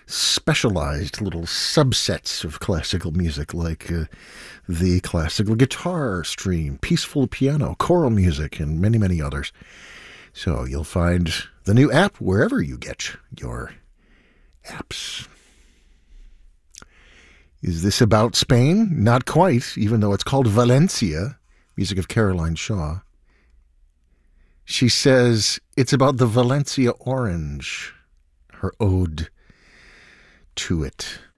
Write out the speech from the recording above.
specialized little subsets of classical music, like the classical guitar stream, peaceful piano, choral music, and many, many others. So you'll find the new app wherever you get your apps. Is this about Spain? Not quite, even though it's called Valencia, music of Caroline Shaw. She says it's about the Valencia orange, her ode to it.